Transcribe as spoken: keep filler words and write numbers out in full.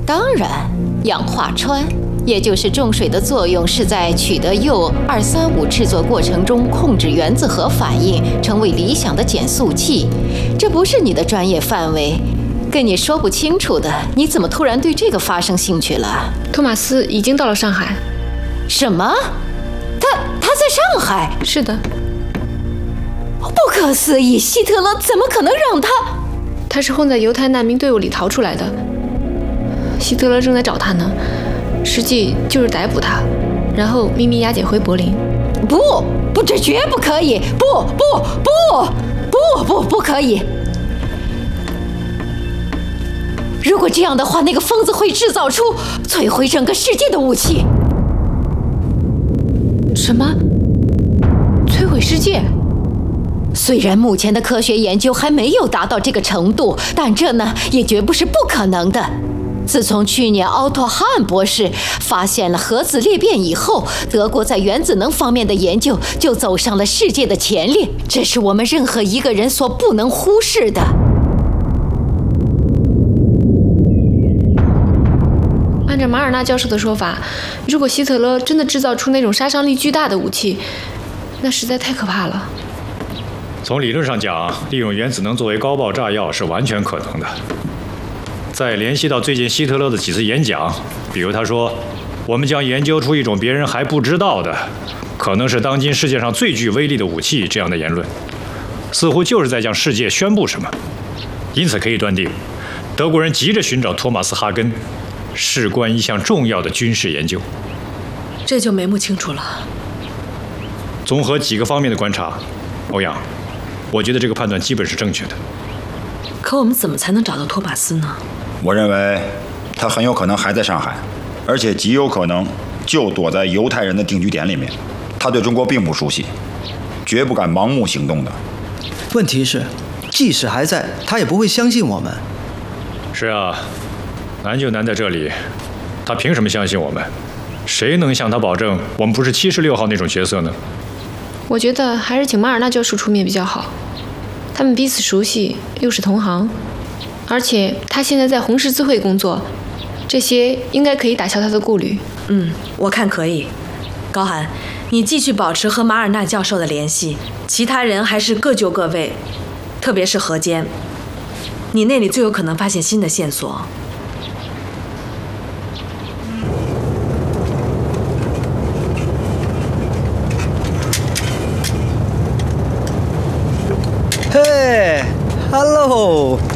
当然，氧化氚，也就是重水的作用是在取得铀二三五制作过程中控制原子核反应，成为理想的减速器。这不是你的专业范围，跟你说不清楚的。你怎么突然对这个发生兴趣了？ 托马斯已经到了上海。 什么？他他在上海？ 是的。 不可思议！希特勒怎么可能让他？ 他是混在犹太难民队伍里逃出来的。希特勒正在找他呢，实际就是逮捕他，然后秘密押解回柏林。 不不，这绝不可以！不不不不不不可以！如果这样的话，那个疯子会制造出摧毁整个世界的武器。 什么？摧毁世界？ 虽然目前的科学研究还没有达到这个程度，但这呢也绝不是不可能的。自从去年奥托·哈恩博士发现了核子裂变以后，德国在原子能方面的研究就走上了世界的前列，这是我们任何一个人所不能忽视的。 按照马尔纳教授的说法，如果希特勒真的制造出那种杀伤力巨大的武器，那实在太可怕了。 从理论上讲，利用原子能作为高爆炸药是完全可能的。再联系到最近希特勒的几次演讲，比如他说，我们将研究出一种别人还不知道的，可能是当今世界上最具威力的武器，这样的言论，似乎就是在向世界宣布什么。因此可以断定，德国人急着寻找托马斯·哈根，事关一项重要的军事研究。 这就眉目清楚了。 综合几个方面的观察，欧阳，我觉得这个判断基本是正确的。 可我们怎么才能找到托马斯呢？ 我认为他很有可能还在上海，而且极有可能就躲在犹太人的定居点里面。他对中国并不熟悉，绝不敢盲目行动的。 问题是，即使还在，他也不会相信我们。 是啊，难就难在这里，他凭什么相信我们？谁能向他保证我们不是七十六号那种角色呢？ 我觉得还是请马尔纳教授出面比较好，他们彼此熟悉，又是同行，而且他现在在红十字会工作，这些应该可以打消他的顾虑。 嗯，我看可以。高寒，你继续保持和马尔纳教授的联系，其他人还是各就各位，特别是何坚，你那里最有可能发现新的线索。 嘿 ，Hello，